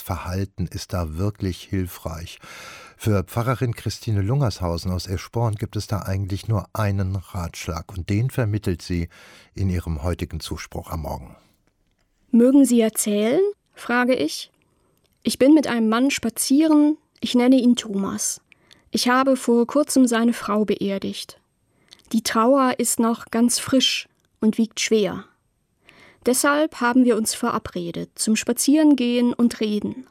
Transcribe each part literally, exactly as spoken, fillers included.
Verhalten ist da wirklich hilfreich. Für Pfarrerin Christine Lungershausen aus Eschborn gibt es da eigentlich nur einen Ratschlag und den vermittelt sie in ihrem heutigen Zuspruch am Morgen. Mögen Sie erzählen? Frage ich. Ich bin mit einem Mann spazieren, ich nenne ihn Thomas. Ich habe vor kurzem seine Frau beerdigt. Die Trauer ist noch ganz frisch und wiegt schwer. Deshalb haben wir uns verabredet zum Spazierengehen und Reden.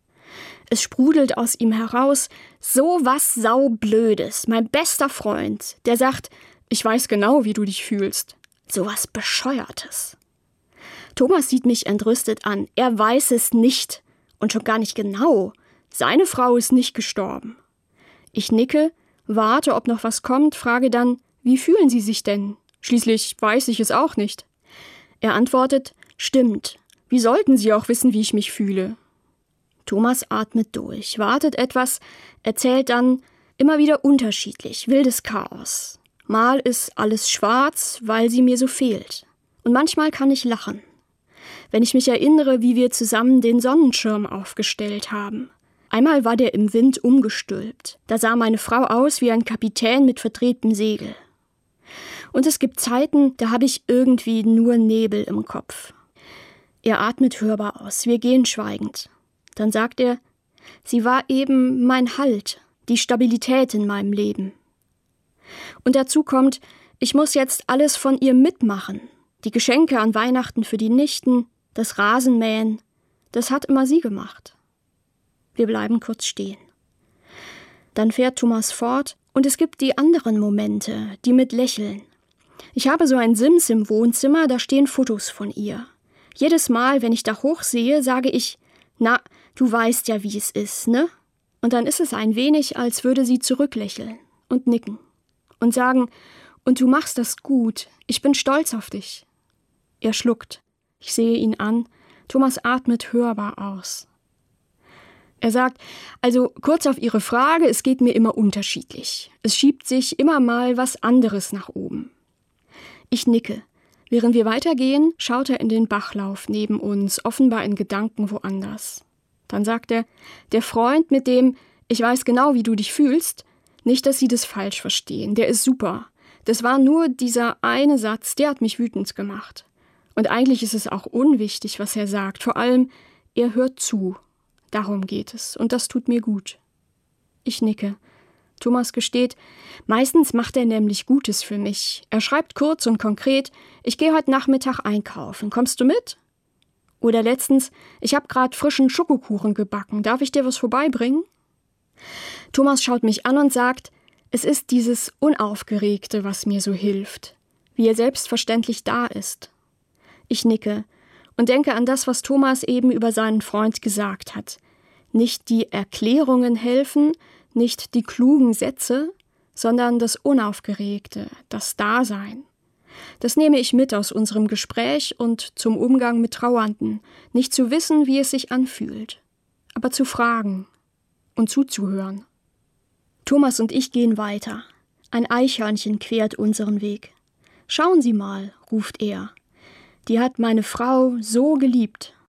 Es sprudelt aus ihm heraus, so was Saublödes, mein bester Freund, der sagt, ich weiß genau, wie du dich fühlst. So was Bescheuertes. Thomas sieht mich entrüstet an, er weiß es nicht und schon gar nicht genau. Seine Frau ist nicht gestorben. Ich nicke, warte, ob noch was kommt, frage dann, wie fühlen Sie sich denn? Schließlich weiß ich es auch nicht. Er antwortet, stimmt, wie sollten Sie auch wissen, wie ich mich fühle? Thomas atmet durch, wartet etwas, erzählt dann, immer wieder unterschiedlich, wildes Chaos. Mal ist alles schwarz, weil sie mir so fehlt. Und manchmal kann ich lachen. Wenn ich mich erinnere, wie wir zusammen den Sonnenschirm aufgestellt haben. Einmal war der im Wind umgestülpt. Da sah meine Frau aus wie ein Kapitän mit verdrehtem Segel. Und es gibt Zeiten, da habe ich irgendwie nur Nebel im Kopf. Er atmet hörbar aus, wir gehen schweigend. Dann sagt er, sie war eben mein Halt, die Stabilität in meinem Leben. Und dazu kommt, ich muss jetzt alles von ihr mitmachen. Die Geschenke an Weihnachten für die Nichten, das Rasenmähen, das hat immer sie gemacht. Wir bleiben kurz stehen. Dann fährt Thomas fort und es gibt die anderen Momente, die mit Lächeln. Ich habe so ein Sims im Wohnzimmer, da stehen Fotos von ihr. Jedes Mal, wenn ich da hochsehe, sage ich, na, du weißt ja, wie es ist, ne? Und dann ist es ein wenig, als würde sie zurücklächeln und nicken und sagen, und du machst das gut, ich bin stolz auf dich. Er schluckt. Ich sehe ihn an. Thomas atmet hörbar aus. Er sagt, also kurz auf Ihre Frage, es geht mir immer unterschiedlich. Es schiebt sich immer mal was anderes nach oben. Ich nicke. Während wir weitergehen, schaut er in den Bachlauf neben uns, offenbar in Gedanken woanders. Dann sagt er, der Freund mit dem, ich weiß genau, wie du dich fühlst, nicht, dass Sie das falsch verstehen, der ist super. Das war nur dieser eine Satz, der hat mich wütend gemacht. Und eigentlich ist es auch unwichtig, was er sagt. Vor allem, er hört zu. Darum geht es. Und das tut mir gut. Ich nicke. Thomas gesteht, meistens macht er nämlich Gutes für mich. Er schreibt kurz und konkret, ich gehe heute Nachmittag einkaufen. Kommst du mit? Oder letztens, ich habe gerade frischen Schokokuchen gebacken. Darf ich dir was vorbeibringen? Thomas schaut mich an und sagt, es ist dieses Unaufgeregte, was mir so hilft. Wie er selbstverständlich da ist. Ich nicke und denke an das, was Thomas eben über seinen Freund gesagt hat. Nicht die Erklärungen helfen, nicht die klugen Sätze, sondern das Unaufgeregte, das Dasein. Das nehme ich mit aus unserem Gespräch und zum Umgang mit Trauernden. Nicht zu wissen, wie es sich anfühlt, aber zu fragen und zuzuhören. Thomas und ich gehen weiter. Ein Eichhörnchen quert unseren Weg. Schauen Sie mal, ruft er. Die hat meine Frau so geliebt.